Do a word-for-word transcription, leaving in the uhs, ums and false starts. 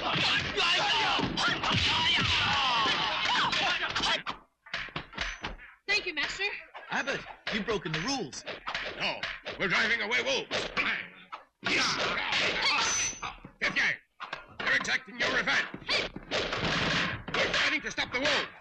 Thank you, Master. Abbott, you've broken the rules. No, we're driving away wolves. Fifth gang, you're exacting your revenge. We're fighting to stop the wolves.